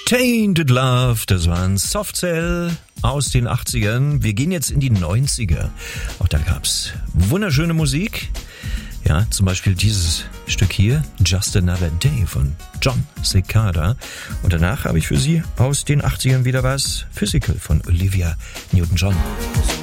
Tainted Love, das waren Soft Cell aus den 80ern. Wir gehen jetzt in die 90er. Auch da gab's wunderschöne Musik. Ja, zum Beispiel dieses Stück hier, Just Another Day von John Cicada. Und danach habe ich für Sie aus den 80ern wieder was, Physical von Olivia Newton-John.